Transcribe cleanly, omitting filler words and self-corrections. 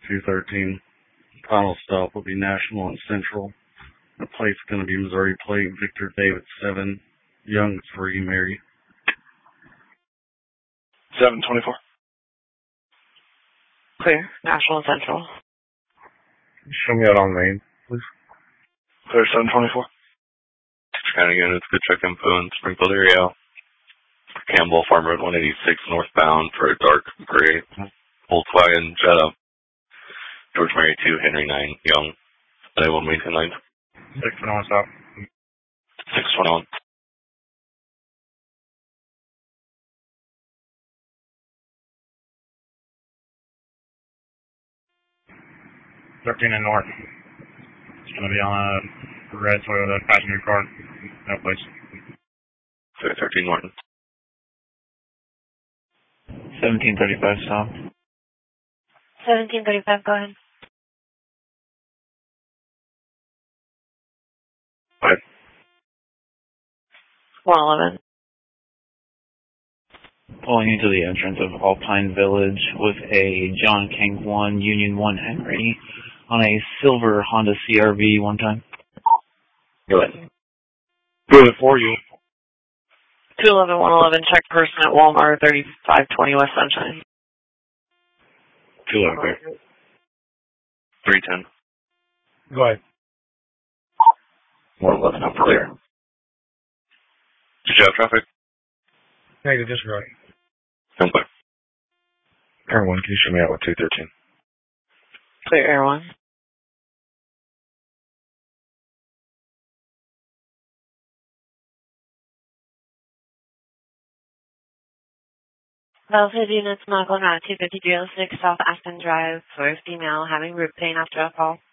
213. Final stop will be National and Central. The plate's going to be Missouri plate, Victor David 7, Young 3, Mary. 724. Clear. National and Central. Show me out on Main, please. Clear 724. County units, good check info in Springfield area. Campbell Farm Road 186 northbound for a dark gray Volkswagen Jetta. George Mary 2, Henry 9, Young. I will maintain lines. 621 stop. 621. And north. It's going to be on a red Toyota passenger car. No place. 13 Norton. 1735 stop. 1735, go ahead. What? 111. Pulling into the entrance of Alpine Village with a John King 1, Union 1 Henry on a silver Honda CRV one time. Go ahead. Good for you. 211, 111, check person at Walmart, 3520 West Sunshine. 211. 310. Go ahead. 111 up clear. Did you have traffic? Negative disregard. Simple. Air 1, can you show me out with 213? Clear, Air 1. Velocity units, Michael, 25306 South Aspen Drive for a female having root pain after a fall.